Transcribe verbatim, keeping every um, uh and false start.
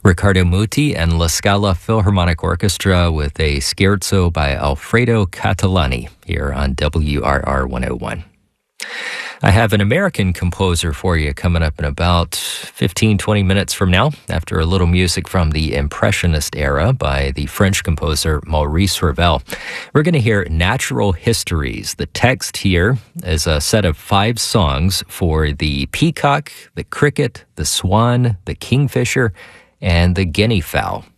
Riccardo Muti and La Scala Philharmonic Orchestra with a scherzo by Alfredo Catalani here on W R R one oh one. I have an American composer for you coming up in about fifteen, twenty minutes from now, after a little music from the Impressionist era by the French composer Maurice Ravel. We're going to hear Natural Histories. The text here is a set of five songs for the peacock, the cricket, the swan, the kingfisher, and the guinea fowl.